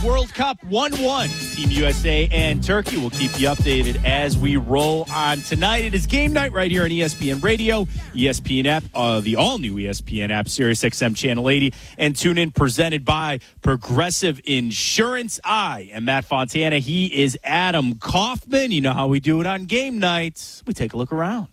World Cup 1-1. Team USA and Turkey will keep you updated as we roll on tonight. It is game night right here on ESPN Radio, ESPN app, the all-new ESPN app, SiriusXM Channel 80, and tune in presented by Progressive Insurance. I am Matt Fontana. He is Adam Kaufman. You know how we do it on game nights. We take a look around.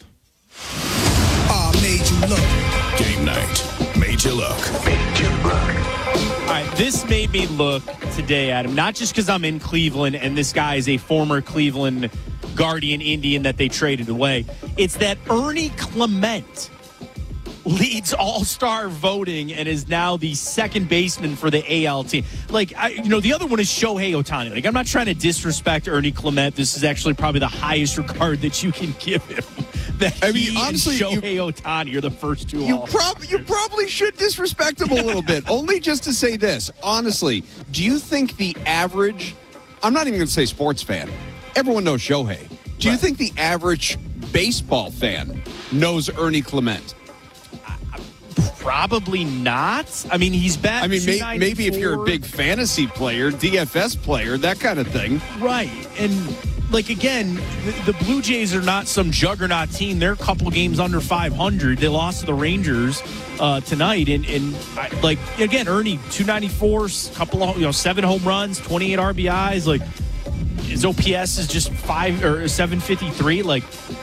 Made you look. Game night. Made you look. Made you look. All right, this made me look today, Adam, not just because I'm in Cleveland and this guy is a former Cleveland Guardian Indian that they traded away. It's that Ernie Clement leads all-star voting and is now the second baseman for the AL team. Like, the other one is Shohei Ohtani. Like, I'm not trying to disrespect Ernie Clement. This is actually probably the highest regard that you can give him. Honestly, Shohei Ohtani are the first two. You probably should disrespect him a little bit. Only just to say this. Honestly, do you think the average, I'm not even going to say sports fan, everyone knows Shohei. Do you think the average baseball fan knows Ernie Clement? Probably not. I mean, he's back. I mean, maybe if you're a big fantasy player, DFS player, that kind of thing. Right. And, like, again, the Blue Jays are not some juggernaut team. They're a couple games under 500. They lost to the Rangers tonight. And again, Ernie, 294, couple of, 7 home runs, 28 RBIs. Like, his OPS is just 753. Like,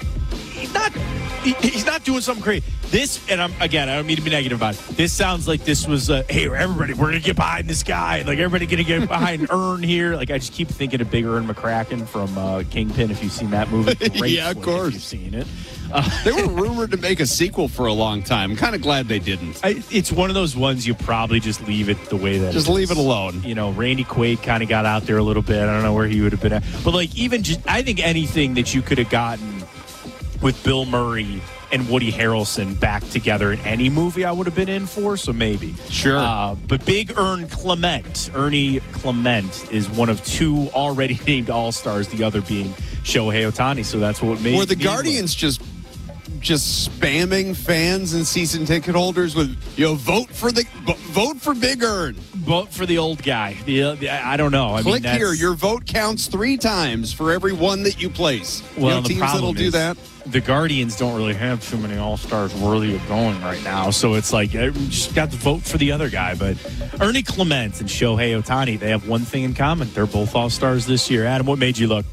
he's not doing something crazy. This, and I don't mean to be negative about it. This sounds like this was, hey, everybody, we're going to get behind this guy. Like, everybody going to get behind Ern here. Like, I just keep thinking of Big Ern McCracken from Kingpin, if you've seen that movie. Yeah, of course. If you've seen it. They were rumored to make a sequel for a long time. I'm kind of glad they didn't. It's one of those ones you probably just leave it the way that just leave it alone. Randy Quaid kind of got out there a little bit. I don't know where he would have been at. But, like, even just, I think anything that you could have gotten with Bill Murray and Woody Harrelson back together in any movie I would have been in for, so maybe. Sure. But Big Ernie Clement, is one of two already named All-Stars, the other being Shohei Ohtani, so that's what made. Were the Guardians just spamming fans and season ticket holders with, vote for Big Ern. Vote for the old guy. I don't know. Click here. Your vote counts 3 times for every one that you place. Well, teams that'll do that. The Guardians don't really have too many All-Stars worthy of going right now, so it's like, you just got to vote for the other guy. But Ernie Clement and Shohei Ohtani, they have one thing in common. They're both All-Stars this year. Adam, what made you look?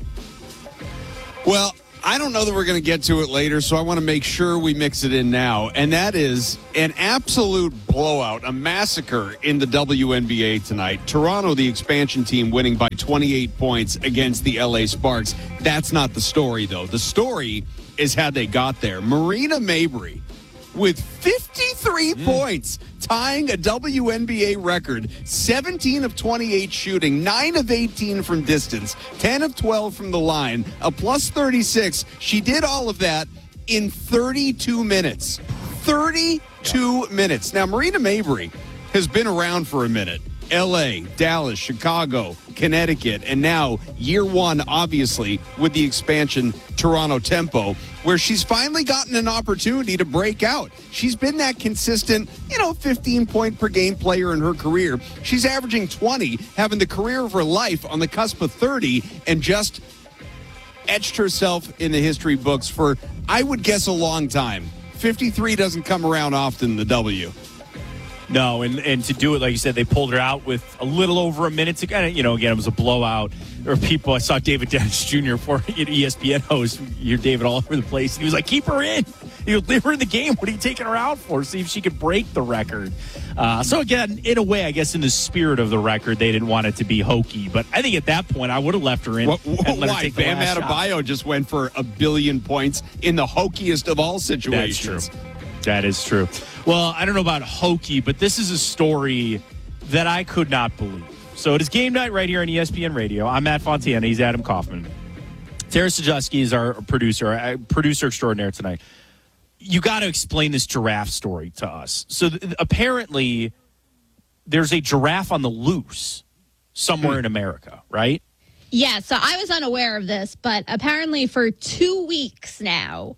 Well, I don't know that we're going to get to it later, so I want to make sure we mix it in now. And that is an absolute blowout, a massacre in the WNBA tonight. Toronto, the expansion team, winning by 28 points against the LA Sparks. That's not the story, though. The story is how they got there. Marina Mabrey with 53 points, tying a WNBA record, 17 of 28 shooting, 9 of 18 from distance, 10 of 12 from the line, a plus 36. She did all of that in 32 minutes. 32 minutes. Now, Marina Mabrey has been around for a minute. LA, Dallas, Chicago, Connecticut, and now year one, obviously, with the expansion Toronto Tempo, where she's finally gotten an opportunity to break out. She's been that consistent, 15-point per game player in her career. She's averaging 20, having the career of her life on the cusp of 30, and just etched herself in the history books for, I would guess, a long time. 53 doesn't come around often in the W. No, and to do it, like you said, they pulled her out with a little over a minute to kind of, again, it was a blowout. There were people, I saw David Dennis Jr., for ESPN host, you hear David all over the place, and he was like, keep her in. You leave her in the game. What are you taking her out for? See if she could break the record. So, again, in a way, I guess in the spirit of the record, they didn't want it to be hokey. But I think at that point, I would have left her in. And let her take Bam Adebayo just went for 1 billion points in the hokiest of all situations. That's true. That is true. Well, I don't know about hokey, but this is a story that I could not believe. So it is game night right here on ESPN Radio. I'm Matt Fontana. He's Adam Kaufman. Tara Sajewski is our producer extraordinaire tonight. You got to explain this giraffe story to us. So apparently there's a giraffe on the loose somewhere in America, right? Yeah, so I was unaware of this, but apparently for 2 weeks now,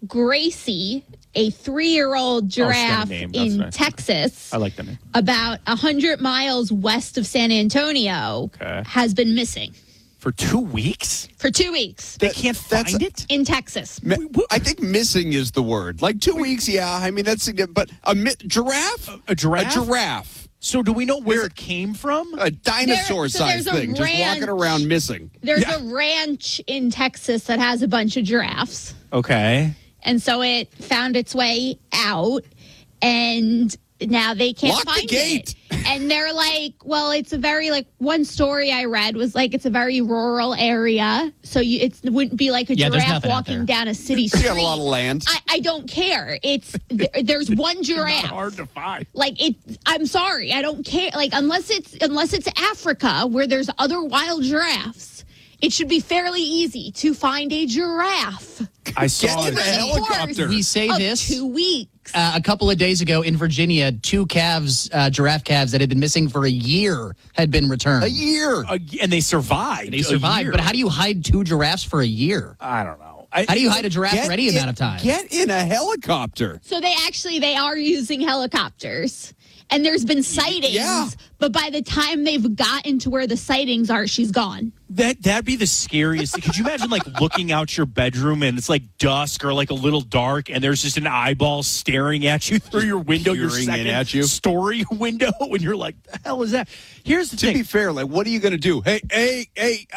Gracie, a 3-year-old giraffe name. That's in nice. Texas, I like that name. about 100 miles west of San Antonio, has been missing For 2 weeks? for 2 weeks They can't find it? in Texas. I think missing is the word. Like 2 weeks, yeah. I mean, that's but giraffe? A giraffe? A giraffe. So do we know where it came from? A dinosaur-sized there's a thing, just walking ranch. around missing. There's a ranch in Texas that has a bunch of giraffes. Okay. And so it found its way out, and now they can't Lock the find gate. it. And they're like, well, it's a very, one story I read was like, it's a very rural area. So it wouldn't be like a there's giraffe nothing out walking there. down a city You street. got a lot of land. I don't care. There's one giraffe. Hard to find. I'm sorry, I don't care. Unless it's Africa where there's other wild giraffes, it should be fairly easy to find a giraffe. I saw Get in it. the helicopter. We say Of this 2 weeks. a couple of days ago in Virginia. 2 calves, giraffe calves that had been missing for a year had been returned. A year. And they survived. They survived, but how do you hide 2 giraffes for a year? I don't know. How do you hide a giraffe for any amount of time? Get in a helicopter. So they are using helicopters. And there's been sightings, Yeah. but by the time they've gotten to where the sightings are, she's gone. That'd be the scariest thing. Could you imagine looking out your bedroom and it's dusk or a little dark and there's just an eyeball staring at you through your window, your Peering in second at you. story window, and you're like, the hell is that? Here's the To thing. be fair, what are you going to do? Hey,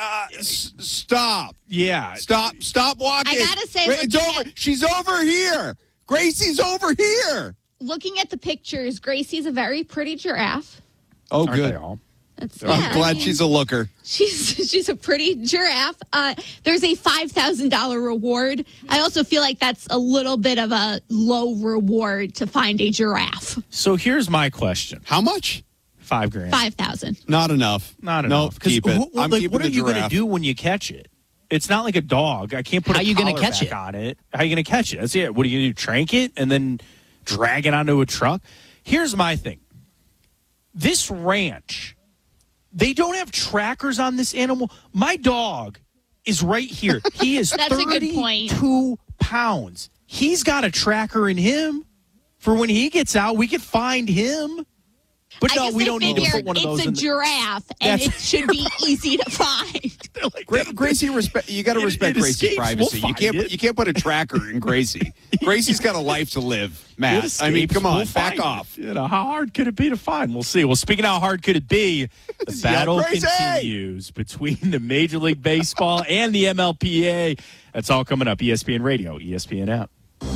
stop. Yeah. Stop walking. I gotta say, Wait, it's looking over. at- She's over here. Gracie's over here. Looking at the pictures, Gracie's a very pretty giraffe. Oh, Aren't good. they all? I'm glad she's a looker. She's a pretty giraffe. There's a $5,000 reward. I also feel like that's a little bit of a low reward to find a giraffe. So here's my question. How much? $5,000. $5,000. Not enough. Not enough. Nope, keep it. I'm keeping what are the you going to giraffe. do when you catch it? It's not like a dog. I can't put How a you gonna collar catch back it? on it. How you going to catch it? That's it. What are you going to do? Trank it and then drag it onto a truck? Here's my thing. This ranch, they don't have trackers on this animal. My dog is right here. He is That's a good point. 32 pounds. He's got a tracker in him for when he gets out. We could find him. But I no, guess we they don't need to figure put one of those it's in a giraffe, and That's- it should be easy to find. Gracie, you got to respect it Gracie's escapes. privacy. We'll You can't find it. you can't put a tracker in Gracie. Gracie's got a life to live, Matt. It I mean, escapes. come on, We'll back find off. it. How hard could it be to find? We'll see. Well, speaking of how hard could it be, the battle Gracie! continues between the Major League Baseball and the MLPA. That's all coming up. ESPN Radio, ESPN app.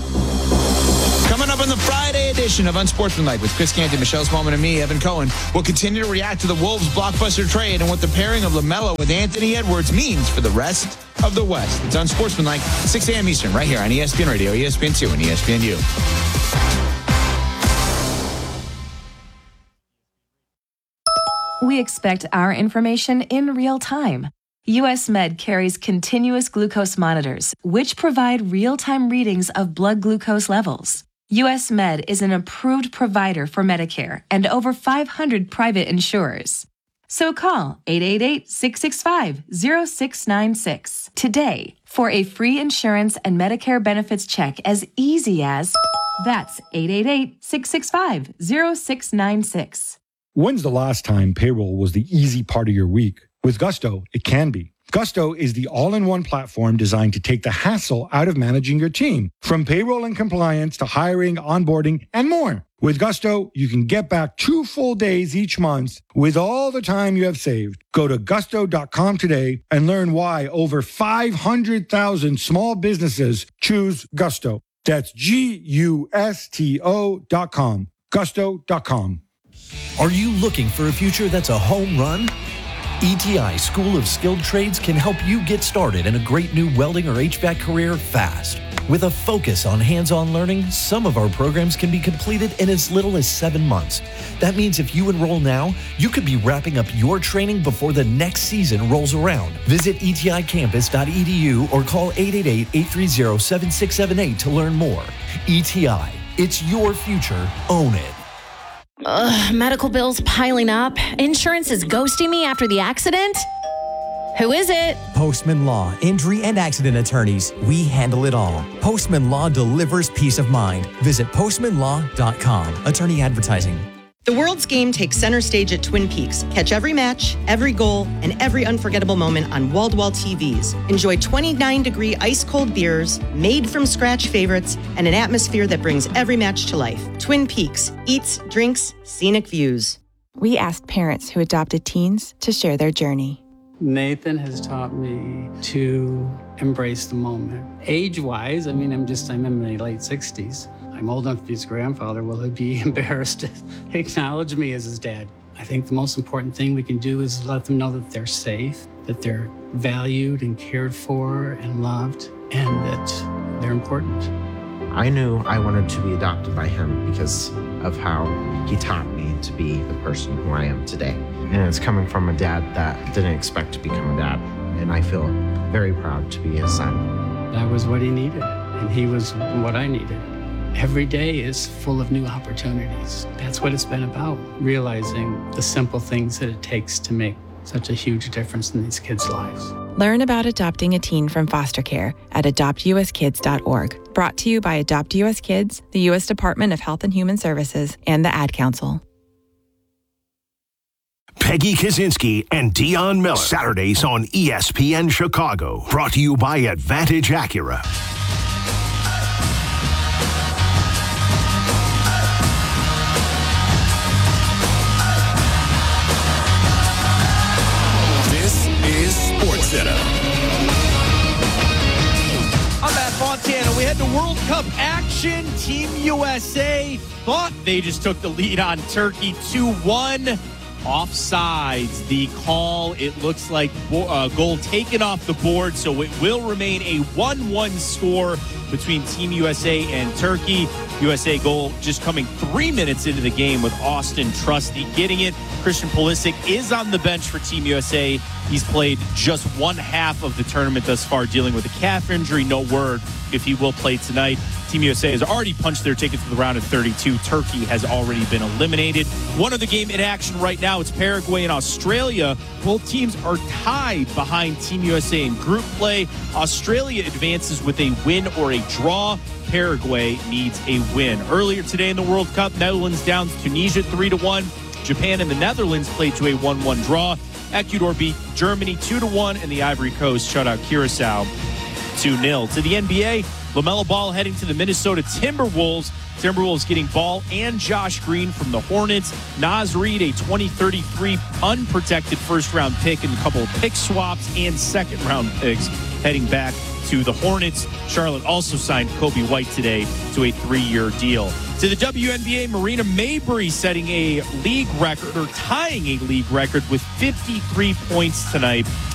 Coming up on the Friday edition of Unsportsmanlike with Chris Canty, Michelle Smallman, and me, Evan Cohen, we'll continue to react to the Wolves' blockbuster trade and what the pairing of LaMelo with Anthony Edwards means for the rest of the West. It's Unsportsmanlike, 6 a.m. Eastern, right here on ESPN Radio, ESPN2, and ESPNU. We expect our information in real time. US Med carries continuous glucose monitors, which provide real-time readings of blood glucose levels. US Med is an approved provider for Medicare and over 500 private insurers. So call 888-665-0696 today for a free insurance and Medicare benefits check as easy as... That's 888-665-0696. When's the last time payroll was the easy part of your week? With Gusto, it can be. Gusto is the all-in-one platform designed to take the hassle out of managing your team, from payroll and compliance to hiring, onboarding, and more. With Gusto, you can get back 2 full days each month with all the time you have saved. Go to gusto.com today and learn why over 500,000 small businesses choose Gusto. That's GUSTO.com. Gusto.com. Are you looking for a future that's a home run? ETI School of Skilled Trades can help you get started in a great new welding or HVAC career fast. With a focus on hands-on learning, some of our programs can be completed in as little as 7 months. That means if you enroll now, you could be wrapping up your training before the next season rolls around. Visit eticampus.edu or call 888-830-7678 to learn more. ETI, it's your future. Own it. Medical bills piling up. Insurance is ghosting me after the accident. Who is it? Postman Law, injury and accident attorneys. We handle it all. Postman Law delivers peace of mind. Visit postmanlaw.com. Attorney advertising. The world's game takes center stage at Twin Peaks. Catch every match, every goal, and every unforgettable moment on wall-to-wall TVs. Enjoy 29-degree ice-cold beers, made-from-scratch favorites, and an atmosphere that brings every match to life. Twin Peaks. Eats, drinks, scenic views. We asked parents who adopted teens to share their journey. Nathan has taught me to embrace the moment. Age-wise, I'm in my late 60s. I'm old enough to be his grandfather. Will he be embarrassed to acknowledge me as his dad? I think the most important thing we can do is let them know that they're safe, that they're valued and cared for and loved, and that they're important. I knew I wanted to be adopted by him because of how he taught me to be the person who I am today. And it's coming from a dad that didn't expect to become a dad. And I feel very proud to be his son. That was what he needed, and he was what I needed. Every day is full of new opportunities. That's what it's been about, realizing the simple things that it takes to make such a huge difference in these kids' lives. Learn about adopting a teen from foster care at adoptuskids.org. Brought to you by Adopt US Kids, the U.S. Department of Health and Human Services, and the Ad Council. Peggy Kaczynski and Dion Miller. Saturdays on ESPN Chicago. Brought to you by Advantage Acura. This is SportsCenter. I'm Matt Fontana. We had the World Cup action. Team USA thought they just took the lead on Turkey 2-1. Offsides, the call. It looks like a goal taken off the board, so it will remain a 1-1 score between Team USA and Turkey. USA goal just coming 3 minutes into the game with Austin Trusty getting it. Christian Pulisic is on the bench for Team USA. He's played just one half of the tournament thus far, dealing with a calf injury. No word if he will play tonight. Team USA has already punched their ticket to the round of 32. Turkey has already been eliminated. One other game in action right now, it's Paraguay and Australia. Both teams are tied behind Team USA in group play. Australia advances with a win or a draw. Paraguay needs a win. Earlier today in the World Cup, Netherlands down to Tunisia 3-1. Japan and the Netherlands played to a 1-1 draw. Ecuador beat Germany 2-1, and the Ivory Coast shut out Curacao 2-0. To the NBA, LaMelo Ball heading to the Minnesota Timberwolves. Timberwolves getting Ball and Josh Green from the Hornets. Naz Reid, a 2033 unprotected first-round pick and a couple of pick swaps and second-round picks heading back to the Hornets. Charlotte also signed Kobe White today to a 3-year deal. To the WNBA, Marina Mabrey setting a league record, or tying a league record with 53 points tonight.